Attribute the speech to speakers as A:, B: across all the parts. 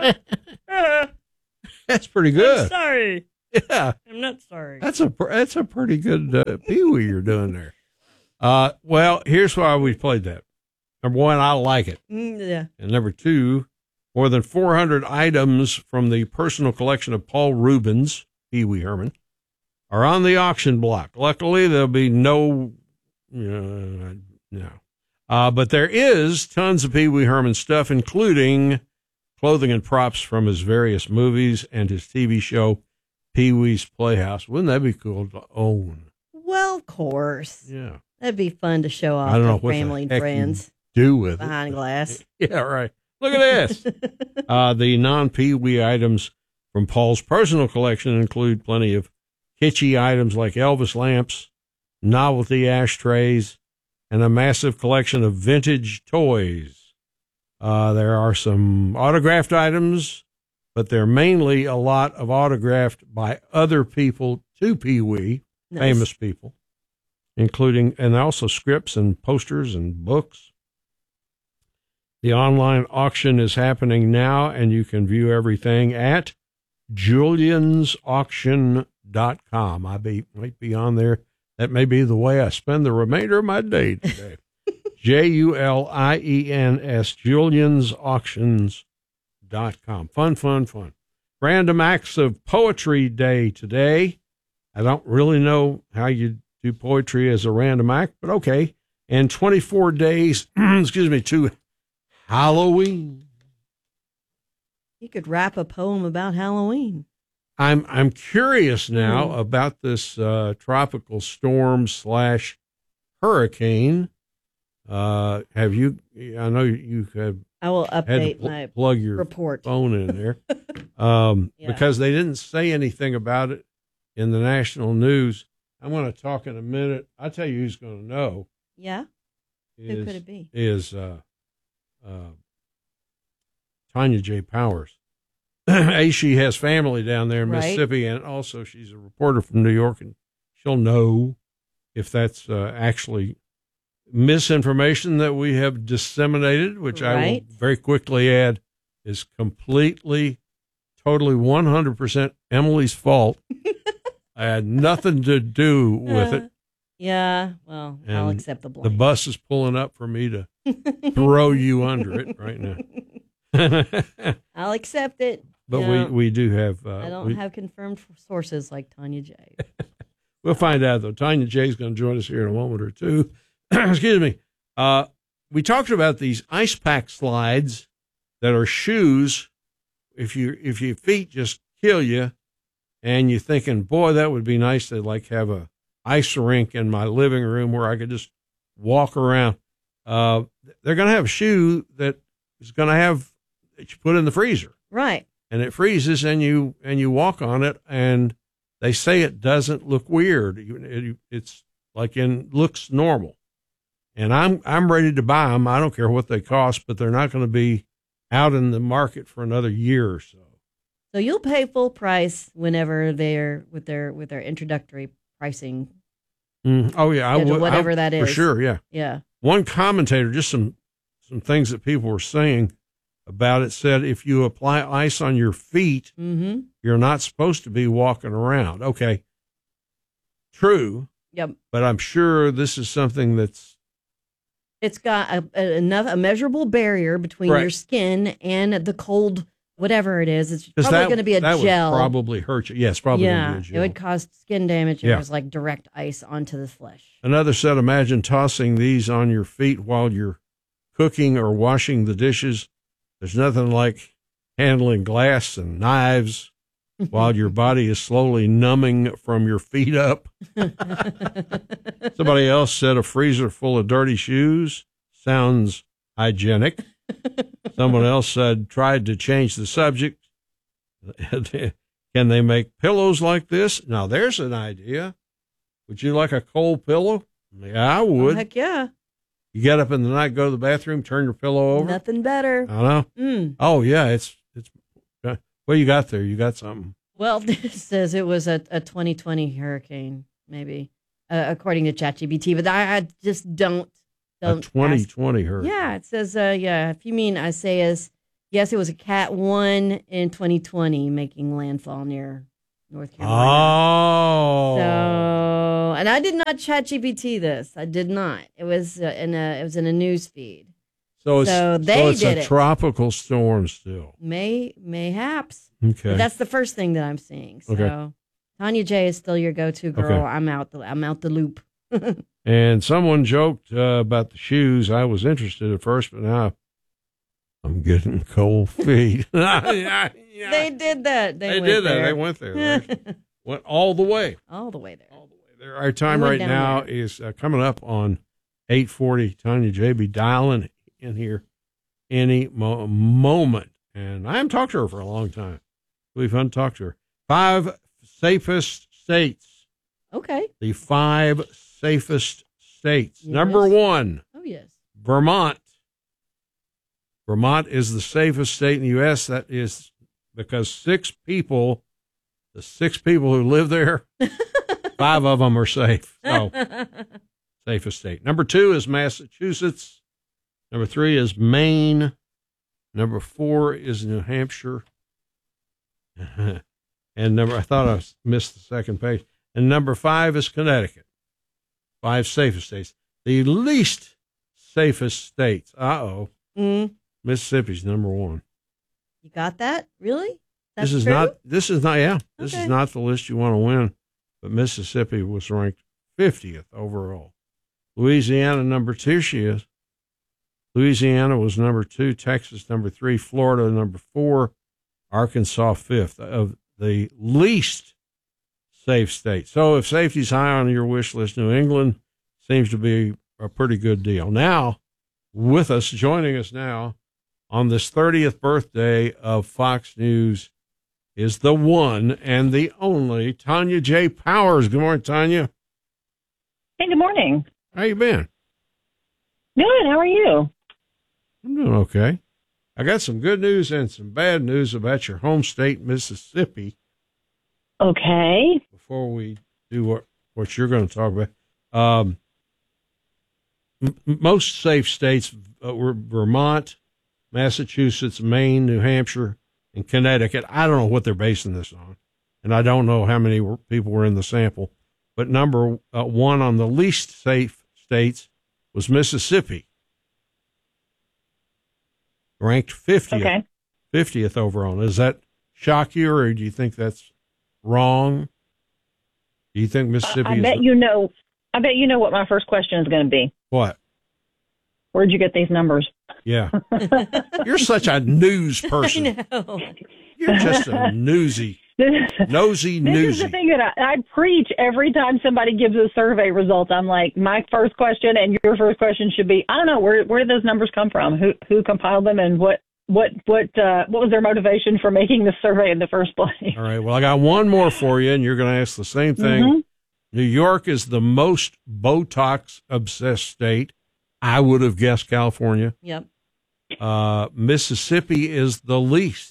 A: That's pretty good.
B: I'm sorry.
A: Yeah.
B: I'm not sorry.
A: That's a pretty good Pee-wee you're doing there. Well, here's why we played that. Number one, I like it.
B: Yeah.
A: And number two, more than 400 items from the personal collection of Paul Rubens, Pee Wee Herman, are on the auction block. Luckily, there'll be no. But there is tons of Pee Wee Herman stuff, including clothing and props from his various movies and his TV show, Pee Wee's Playhouse. Wouldn't that be cool to own?
B: Well, of course.
A: Yeah.
B: That'd be fun to show off
A: I don't know
B: to
A: what
B: family and
A: the heck
B: friends
A: you do with
B: behind
A: it.
B: glass.
A: Yeah, right. Look at this. The non-Pee Wee items from Paul's personal collection include plenty of kitschy items like Elvis lamps, novelty ashtrays, and a massive collection of vintage toys. There are some autographed items, but they're mainly a lot of autographed by other people to Pee Wee,
B: Nice.
A: famous people, including, and also scripts and posters and books. The online auction is happening now, and you can view everything at juliansauction.com. Might be on there. That may be the way I spend the remainder of my day today. JULIENS, juliansauctions.com. Fun. Random Acts of Poetry Day today. I don't really know how you do poetry as a random act, but okay. And 24 days, to Halloween.
B: You could rap a poem about Halloween.
A: I'm curious now about this tropical storm / hurricane. Have you? I know you have.
B: I will update
A: had to plug your
B: report.
A: phone in there because they didn't say anything about it in the national news. I'm going to talk in a minute. I'll tell you who's going to know.
B: Yeah. Who could it be?
A: Is Tanya J. Powers. She has family down there in Mississippi, and also she's a reporter from New York, and she'll know if that's actually misinformation that we have disseminated, which I will very quickly add is completely, totally 100% Emily's fault. I had nothing to do with it.
B: Yeah, well, and I'll accept the blame.
A: The bus is pulling up for me to throw you under it right now.
B: I'll accept it.
A: But we do have...
B: I don't have confirmed sources like Tanya J.
A: We'll find out, though. Tanya J is going to join us here in a moment or two. Excuse me. We talked about these ice pack slides that are shoes. If your feet just kill you, and you're thinking, boy, that would be nice to like have a ice rink in my living room where I could just walk around. They're going to have a shoe that is going to have that you put in the freezer,
B: right?
A: And it freezes, and you walk on it, and they say it doesn't look weird. It's like looks normal. And I'm ready to buy them. I don't care what they cost, but they're not going to be out in the market for another year or so.
B: So you'll pay full price whenever they're with their introductory pricing.
A: Oh yeah, I would,
B: whatever that is
A: for sure. Yeah,
B: yeah.
A: One commentator, just some things that people were saying about it, said if you apply ice on your feet, you're not supposed to be walking around. Okay, true.
B: Yep.
A: But I'm sure this is something
B: it's got a measurable barrier between your skin and the cold, whatever it is. It's probably going to be a
A: that
B: gel.
A: Would probably hurt you. Yes, probably going to be a gel.
B: It would cause skin damage if it was like direct ice onto the flesh.
A: Another said, imagine tossing these on your feet while you're cooking or washing the dishes. There's nothing like handling glass and knives while your body is slowly numbing from your feet up. Somebody else said a freezer full of dirty shoes sounds hygienic. Someone else said, tried to change the subject. Can they make pillows like this? Now, there's an idea. Would you like a cold pillow? Yeah, I would.
B: Oh, heck yeah.
A: You get up in the night, go to the bathroom, turn your pillow over.
B: Nothing better.
A: I know. Oh, yeah, it's what you got there? You got something.
B: Well, this says it was a 2020 hurricane, maybe, according to ChatGPT, but I just don't.
A: A 2020 hurricane.
B: Yeah, it says, if you mean Isaias Yes, it was a Cat 1 in 2020 making landfall near North Carolina.
A: Oh.
B: So, and I did not ChatGPT this. I did not. It was in a news feed.
A: So it's
B: did
A: a tropical storm still.
B: Mayhaps.
A: Okay.
B: But that's the first thing that I'm seeing. So
A: okay.
B: Tanya J is still your go-to girl. Okay. I'm out the loop.
A: And someone joked about the shoes. I was interested at first, but now I'm getting cold feet.
B: Yeah. They did that. They did that.
A: There. They went there. They went all the way.
B: All the way there.
A: All the way there. Our time right now is coming up on 8:40. Tanya J be dialing in here any moment. And I haven't talked to her for a long time. We've fun to talk to her. 5 safest states.
B: Okay.
A: The 5 safest states. Yes. Number 1.
B: Oh, yes.
A: Vermont. Vermont is the safest state in the U.S. That is because 6 people who live there, 5 of them are safe. So, safest state. Number 2 is Massachusetts. Number 3 is Maine. Number 4 is New Hampshire. And I thought I missed the second page. And number 5 is Connecticut. 5 safest states. The least safest states. Mississippi's number 1.
B: You got that? Really?
A: This is not the list you want to win, but Mississippi was ranked 50th overall. Louisiana, number 2, she is. Louisiana was number 2, Texas number 3, Florida number 4, Arkansas 5th of the least safe states. So if safety's high on your wish list, New England seems to be a pretty good deal. Now, joining us now on this 30th birthday of Fox News is the one and the only Tanya J. Powers. Good morning, Tanya.
C: Hey, good morning.
A: How you been?
C: Good. How are you?
A: I'm doing okay. I got some good news and some bad news about your home state, Mississippi.
C: Okay.
A: Before we do what you're going to talk about, most safe states were Vermont, Massachusetts, Maine, New Hampshire, and Connecticut. I don't know what they're basing this on, and I don't know how many people were in the sample. But number 1 on the least safe states was Mississippi, ranked 50th.
C: Okay.
A: 50th overall. Does that shock you, or do you think that's wrong? Do you think Mississippi?
C: I bet you know what my first question is going to be.
A: What?
C: Where'd you get these numbers?
A: Yeah. You're such a news person.
B: I know.
A: You're just a nosy. Nosy.
C: This is the thing that I preach every time somebody gives us survey results. I'm like, my first question and your first question should be, I don't know, where did those numbers come from? Who compiled them, and what was their motivation for making this survey in the first place?
A: All right. Well, I got one more for you, and you're going to ask the same thing. Mm-hmm. New York is the most Botox obsessed state. I would have guessed California.
B: Yep.
A: Mississippi is the least.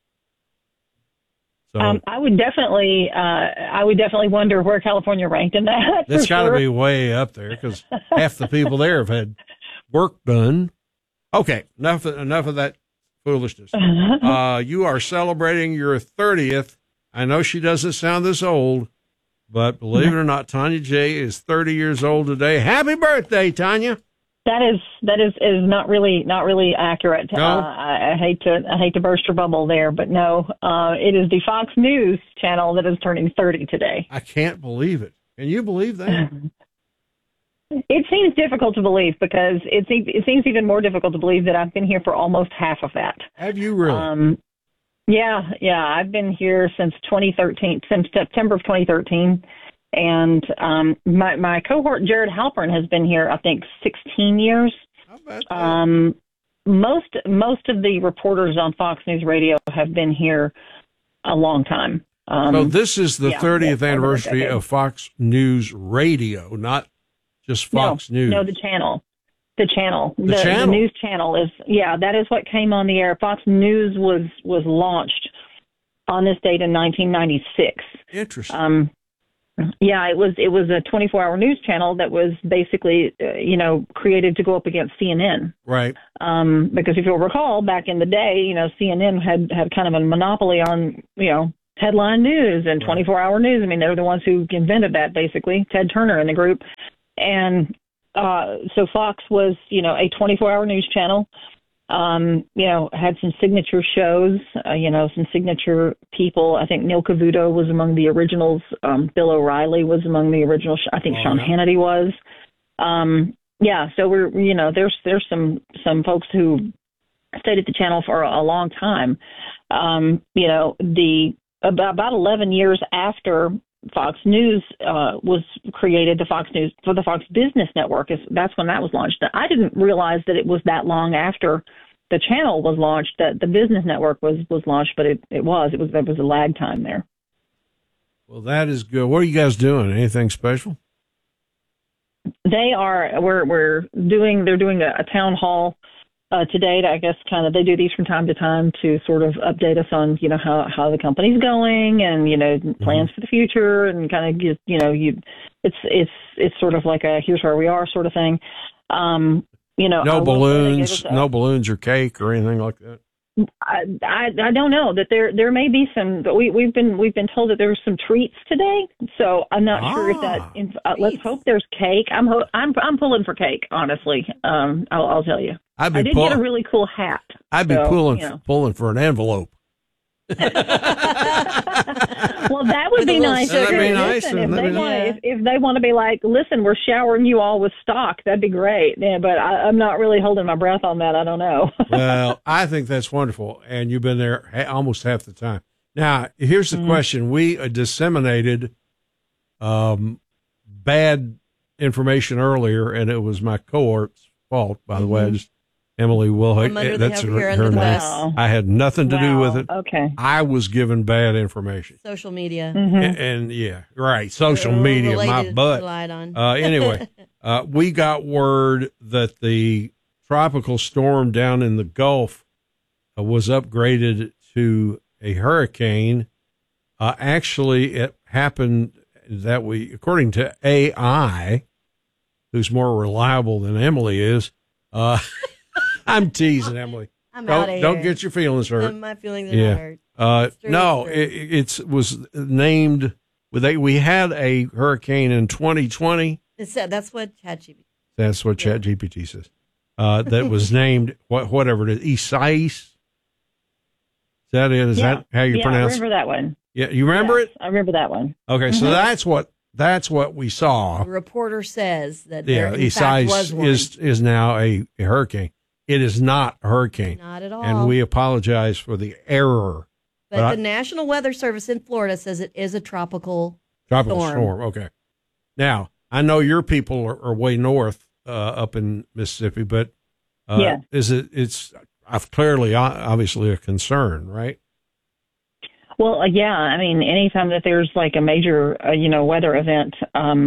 A: So
C: I would definitely wonder where California ranked in that.
A: That's got to be way up there because half the people there have had work done. Okay, enough of that foolishness. You are celebrating your 30th. I know she doesn't sound this old, but believe it or not, Tanya J is 30 years old today. Happy birthday, Tanya!
C: That is not really accurate.
A: No?
C: I hate to burst your bubble there, but no, it is the Fox News channel that is turning 30 today.
A: I can't believe it. Can you believe that?
C: It seems difficult to believe because it seems even more difficult to believe that I've been here for almost half of that.
A: Have you really?
C: Yeah. I've been here since 2013, since September of 2013. And my cohort, Jared Halpern, has been here, I think, 16 years.
A: How about that?
C: Most of the reporters on Fox News Radio have been here a long time.
A: So this is the 30th anniversary of Fox News Radio, not just Fox News.
C: No, the channel. The news channel is, that is what came on the air. Fox News was launched on this date in 1996.
A: Interesting.
C: Yeah, it was a 24-hour news channel that was basically, created to go up against CNN.
A: Right.
C: Because if you'll recall, back in the day, CNN had kind of a monopoly on, headline news and 24-hour news. I mean, they're the ones who invented that, basically, Ted Turner and the group. And so Fox was, a 24-hour news channel. Had some signature shows, some signature people. I think Neil Cavuto was among the originals. Bill O'Reilly was among the originals. I think Sean Hannity was. So we're, there's some folks who stayed at the channel for a long time. About 11 years after Fox News was created, the Fox News for the Fox Business Network, that's when that was launched. I didn't realize that it was that long after the channel was launched that the Business Network was launched, but there was a lag time there.
A: Well, that is good. What are you guys doing? Anything special?
C: They're doing a town hall today to, I guess, kind of, they do these from time to time to sort of update us on, how the company's going and, plans for the future and kind of get, it's sort of like a here's where we are sort of thing. No balloons or cake or anything like that. I don't know that there may be some, but we've been told that there's some treats today, so I'm not sure if that. Let's hope there's cake. I'm pulling for cake, honestly. I'll tell you. I did get a really cool hat.
A: I'd be pulling for an envelope.
C: Well, that would be nice.
A: That'd be nice.
C: If they want to be like, listen, we're showering you all with stock, that'd be great. Yeah, but I'm not really holding my breath on that. I don't know.
A: Well, I think that's wonderful, and you've been there almost half the time. Now, here's the question: we disseminated bad information earlier, and it was my cohort's fault. By the way, Emily Wilhoit, that's her name. I had nothing to do with it.
C: Okay.
A: I was given bad information.
B: Social media.
A: And yeah, right. Social media, my butt. Anyway, we got word that the tropical storm down in the Gulf was upgraded to a hurricane. Actually, it happened that according to AI, who's more reliable than Emily is, I'm teasing, Emily. Don't get your feelings hurt.
B: My feelings are not hurt.
A: No, it was named. We had a hurricane in 2020.
B: That's what ChatGPT.
A: That's what ChatGPT says. That was named whatever it is, Isaias. Is that it? Is that how you pronounce it?
C: I remember that one.
A: Yeah, you remember it?
C: I remember that one.
A: Okay, so that's what we saw.
B: The reporter says that Isaias
A: is now a hurricane. It is not a hurricane.
B: Not at all.
A: And we apologize for the error.
B: But the National Weather Service in Florida says it is a tropical
A: storm. Okay. Now, I know your people are way north up in Mississippi, but it's clearly, obviously a concern, right?
C: Well, yeah. I mean, anytime that there's like a major, weather event,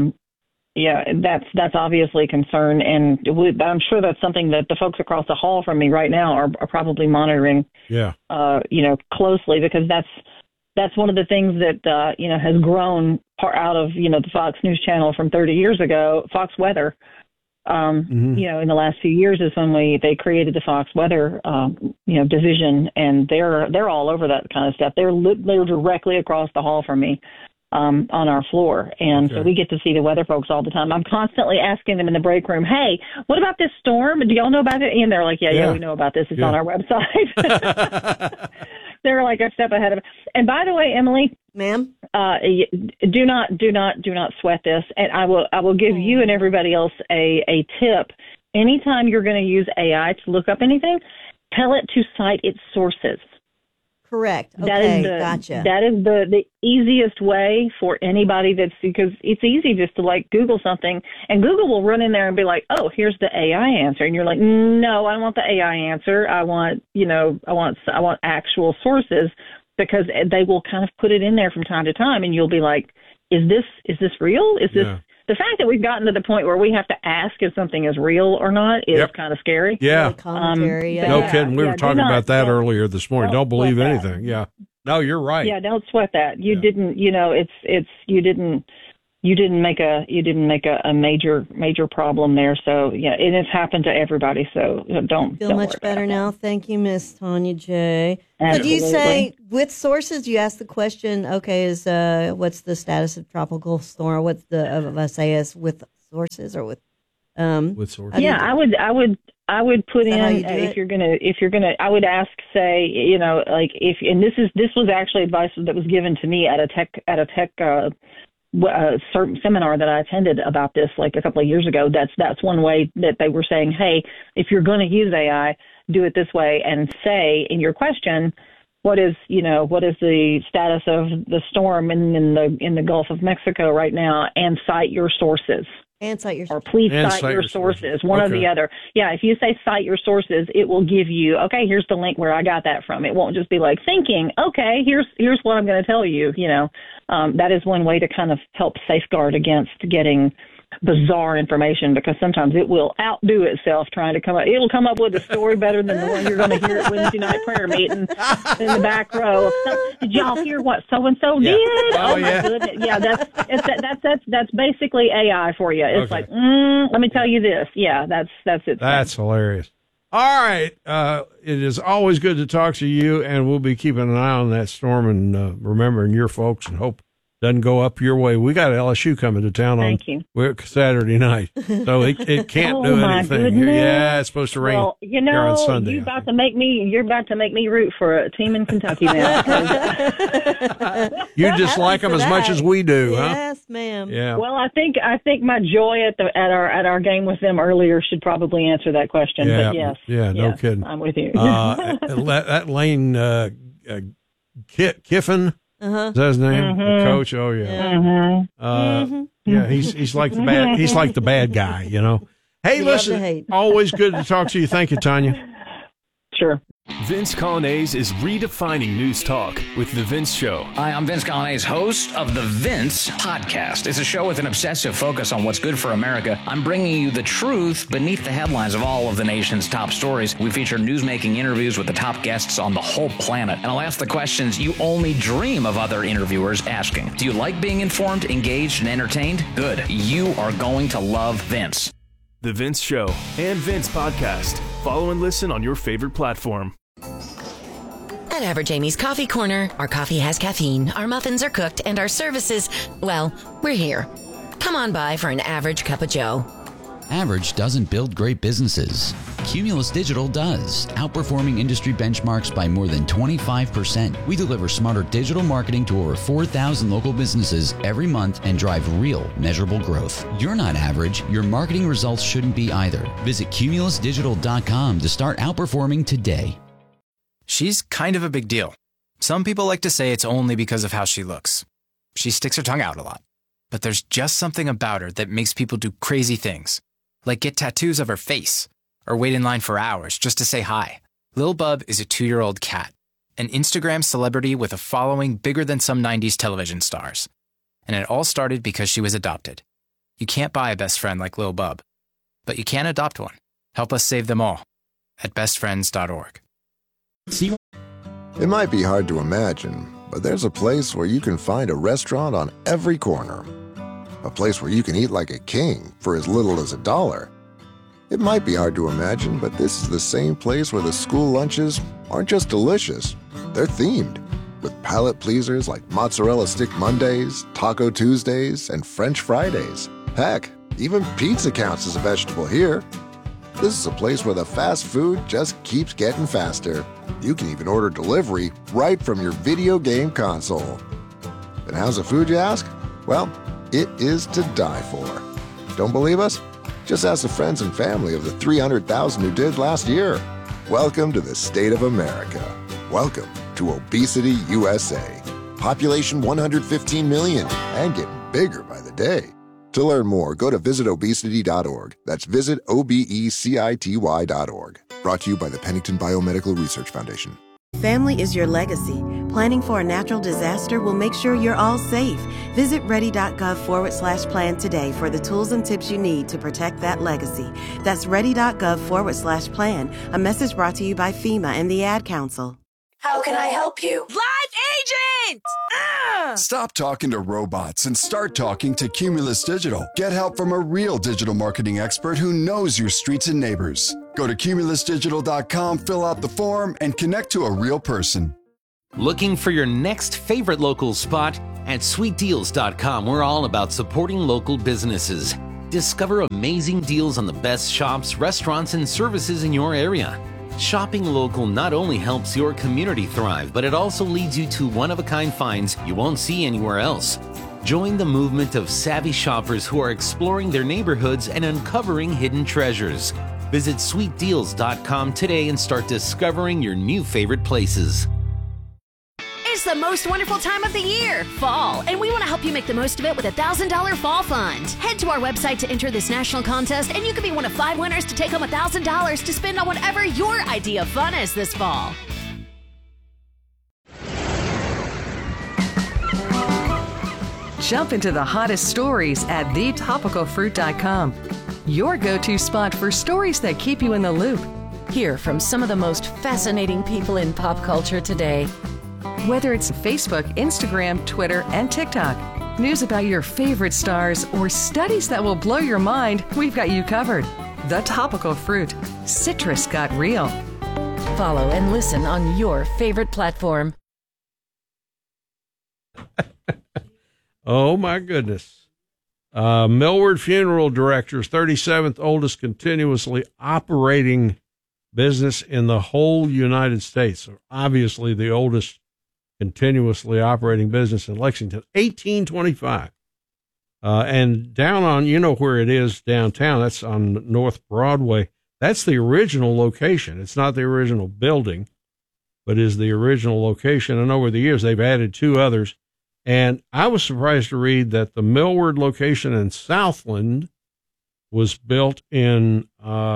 C: that's obviously a concern, and I'm sure that's something that the folks across the hall from me right now are probably monitoring.
A: Yeah.
C: Closely, because that's one of the things that has grown out of the Fox News Channel from 30 years ago. Fox Weather. In the last few years is when they created the Fox Weather division, and they're all over that kind of stuff. They're directly across the hall from me. On our floor. And so we get to see the weather folks all the time. I'm constantly asking them in the break room, hey, what about this storm? Do y'all know about it? And they're like, yeah, we know about this. It's on our website. They're like a step ahead of it. And by the way, Emily,
B: ma'am,
C: do not sweat this. And I will give you and everybody else a tip. Anytime you're going to use AI to look up anything, tell it to cite its sources.
B: Correct. Okay, gotcha.
C: That is the easiest way for anybody because it's easy just to like Google something and Google will run in there and be like, oh, here's the AI answer. And you're like, no, I don't want the AI answer. I want actual sources, because they will kind of put it in there from time to time. And you'll be like, is this real? Is this the fact that we've gotten to the point where we have to ask if something is real or not is kind of scary.
A: Yeah.
B: No
A: kidding. We were talking about that earlier this morning. Don't believe anything. Yeah. No, you're right.
C: Yeah. Don't sweat that. You didn't, you didn't you didn't make a major problem there. So yeah, and it's happened to everybody. So don't
B: much better now. Thank you, Miss Tanya J.
C: Absolutely.
B: So do you say with sources? You ask the question. Okay, is what's the status of tropical storm? What's the of SAS with sources or with
A: sources?
C: Yeah, I would put in if you're gonna I would ask, say, you know, like this was actually advice that was given to me at a tech seminar that I attended about this like a couple of years ago. That's one way that they were saying, hey, if you're going to use AI, do it this way, and say in your question, what is the status of the storm in the Gulf of Mexico right now, and cite your sources. Or please cite your sources, one or the other. Yeah, if you say cite your sources, it will give you, okay, here's the link where I got that from. It won't just be like thinking, okay, here's what I'm going to tell you. You know, that is one way to kind of help safeguard against getting bizarre information, because sometimes it will outdo itself trying to come up. It'll come up with a story better than the one you're going to hear at Wednesday night prayer meeting in the back row. Did y'all hear what so-and-so did? Oh my goodness. Yeah, that's basically AI for you. It's like, let me tell you this. Yeah, that's it.
A: That's hilarious. All right. It is always good to talk to you, and we'll be keeping an eye on that storm and remembering your folks, and hope doesn't go up your way. We got LSU coming to town on Saturday night, so it can't do anything.
C: Goodness.
A: Yeah, it's supposed to rain here on Sunday.
C: You're about to make me root for a team in Kentucky now.
A: You dislike them as much as we do, huh?
B: Yes, ma'am.
A: Yeah.
C: Well, I think my joy at our game with them earlier should probably answer that question.
A: Yeah,
C: but yes,
A: no kidding.
C: I'm with you.
A: That Lane Kiffin. Is that his name? The coach? Oh yeah. Yeah, he's like the bad guy, you know. Hey, listen, always good to talk to you. Thank you, Tanya.
C: Sure.
D: Vince Coglianese is redefining news talk with The Vince Show.
E: Hi, I'm Vince Coglianese, host of The Vince Podcast. It's a show with an obsessive focus on what's good for America. I'm bringing you the truth beneath the headlines of all of the nation's top stories. We feature newsmaking interviews with the top guests on the whole planet. And I'll ask the questions you only dream of other interviewers asking. Do you like being informed, engaged, and entertained? Good. You are going to love Vince.
D: The Vince Show and Vince Podcast. Follow and listen on your favorite platform.
F: At Average Amy's Coffee Corner, our coffee has caffeine, our muffins are cooked, and our services, well, we're here. Come on by for an average cup of joe.
G: Average doesn't build great businesses. Cumulus Digital does, outperforming industry benchmarks by more than 25%. We deliver smarter digital marketing to over 4,000 local businesses every month and drive real, measurable growth. You're not average. Your marketing results shouldn't be either. Visit cumulusdigital.com to start outperforming today.
H: She's kind of a big deal. Some people like to say it's only because of how she looks. She sticks her tongue out a lot. But there's just something about her that makes people do crazy things. Like get tattoos of her face, or wait in line for hours just to say hi. Lil Bub is a 2-year-old cat, an Instagram celebrity with a following bigger than some 90s television stars. And it all started because she was adopted. You can't buy a best friend like Lil Bub, but you can adopt one. Help us save them all at bestfriends.org.
I: It might be hard to imagine, but there's a place where you can find a restaurant on every corner. A place where you can eat like a king for as little as $1. It might be hard to imagine, but this is the same place where the school lunches aren't just delicious, they're themed. With palate pleasers like Mozzarella Stick Mondays, Taco Tuesdays, and French Fridays. Heck, even pizza counts as a vegetable here. This is a place where the fast food just keeps getting faster. You can even order delivery right from your video game console. And how's the food, you ask? Well, it is to die for. Don't believe us? Just ask the friends and family of the 300,000 who did last year. Welcome to the state of America. Welcome to Obesity USA. Population 115 million and getting bigger by the day. To learn more, go to visitobesity.org. That's visitobecity.org. Brought to you by the Pennington Biomedical Research Foundation.
J: Family is your legacy. Planning for a natural disaster will make sure you're all safe. Visit ready.gov/plan today for the tools and tips you need to protect that legacy. That's ready.gov/plan. A message brought to you by FEMA and the Ad Council.
F: How can I help you?
K: Live agent! Stop talking to robots and start talking to Cumulus Digital. Get help from a real digital marketing expert who knows your streets and neighbors. Go to cumulusdigital.com, fill out the form, and connect to a real person.
L: Looking for your next favorite local spot? At sweetdeals.com, we're all about supporting local businesses. Discover amazing deals on the best shops, restaurants, and services in your area. Shopping local not only helps your community thrive, but it also leads you to one-of-a-kind finds you won't see anywhere else. Join the movement of savvy shoppers who are exploring their neighborhoods and uncovering hidden treasures. Visit sweetdeals.com today and start discovering your new favorite places.
M: It's the most wonderful time of the year, fall, and we want to help you make the most of it with a $1,000 fall fund. Head to our website to enter this national contest, and you could be one of 5 winners to take home $1,000 to spend on whatever your idea of fun is this fall.
N: Jump into the hottest stories at thetopicalfruit.com. Your go-to spot for stories that keep you in the loop.
F: Hear from some of the most fascinating people in pop culture today.
N: Whether it's Facebook, Instagram, Twitter, and TikTok, news about your favorite stars, or studies that will blow your mind, we've got you covered. The Topical Fruit. Citrus got real.
F: Follow and listen on your favorite platform.
A: Oh, my goodness. Millward Funeral Directors, 37th oldest continuously operating business in the whole United States. So obviously the oldest continuously operating business in Lexington, 1825. And down on, you know where it is downtown, that's on North Broadway. That's the original location. It's not the original building, but is the original location. And over the years, they've added 2 others. And I was surprised to read that the Millward location in Southland was built in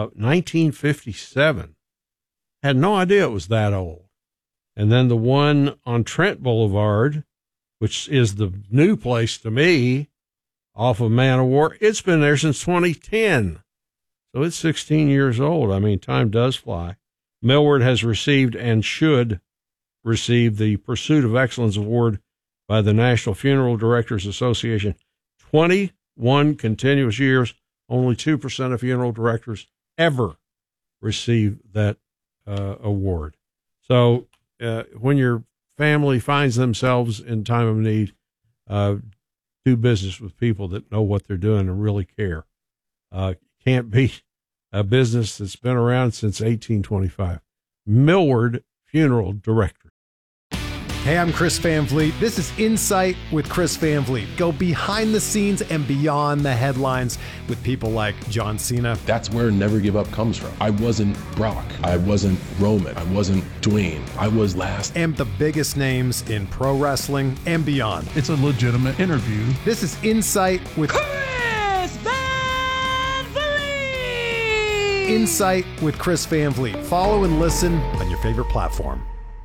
A: 1957. Had no idea it was that old. And then the one on Trent Boulevard, which is the new place to me, off of Man of War, it's been there since 2010. So it's 16 years old. I mean, time does fly. Millward has received and should receive the Pursuit of Excellence Award by the National Funeral Directors Association. 21 continuous years. Only 2% of funeral directors ever receive that award. So when your family finds themselves in time of need, do business with people that know what they're doing and really care. Can't beat a business that's been around since 1825. Millward Funeral Director.
O: Hey, I'm Chris Van Vliet. This is Insight with Chris Van Vliet. Go behind the scenes and beyond the headlines with people like John Cena.
P: That's where Never Give Up comes from. I wasn't Brock. I wasn't Roman. I wasn't Dwayne. I was last.
O: And the biggest names in pro wrestling and beyond.
Q: It's a legitimate interview.
O: This is Insight with
R: Chris Van Vliet.
O: Insight with Chris Van Vliet. Follow and listen on your favorite platform.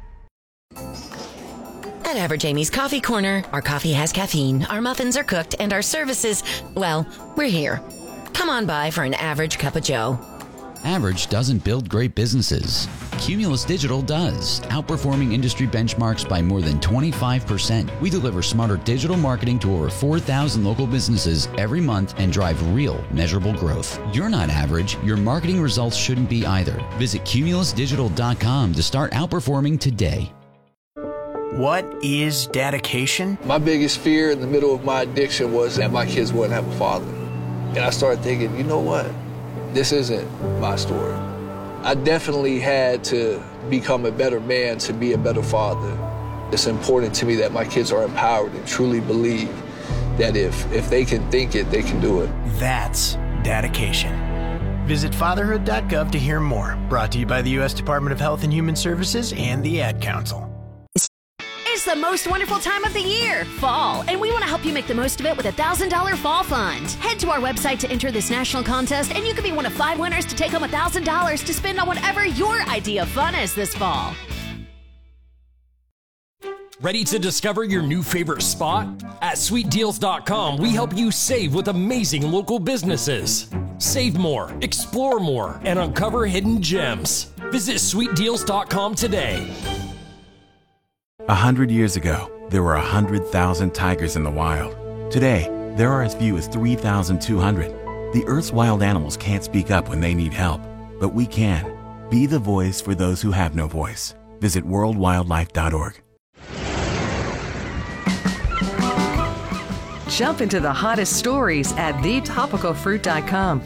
F: At Average Amy's Coffee Corner, our coffee has caffeine, our muffins are cooked, and our services, well, we're here. Come on by for an average cup of joe.
G: Average doesn't build great businesses. Cumulus Digital does, outperforming industry benchmarks by more than 25%. We deliver smarter digital marketing to over 4,000 local businesses every month and drive real, measurable growth. You're not average. Your marketing results shouldn't be either. Visit cumulusdigital.com to start outperforming today.
S: What is dedication?
T: My biggest fear in the middle of my addiction was that my kids wouldn't have a father. And I started thinking, you know what? This isn't my story. I definitely had to become a better man to be a better father. It's important to me that my kids are empowered and truly believe that if they can think it, they can do it.
S: That's dedication. Visit fatherhood.gov to hear more. Brought to you by the U.S. Department of Health and Human Services and the Ad Council.
M: It's the most wonderful time of the year, fall, and we want to help you make the most of it with a $1,000 fall fund. Head to our website to enter this national contest, and you could be one of 5 winners to take home $1,000 to spend on whatever your idea of fun is this fall.
U: Ready to discover your new favorite spot? At sweetdeals.com, we help you save with amazing local businesses. Save more, explore more, and uncover hidden gems. Visit sweetdeals.com today.
V: 100 years ago,
Q: there were 100,000 tigers in the wild. Today, there are as few as 3,200. The Earth's wild animals can't speak up when they need help, but we can. Be the voice for those who have no voice. Visit worldwildlife.org.
N: Jump into the hottest stories at thetopicalfruit.com.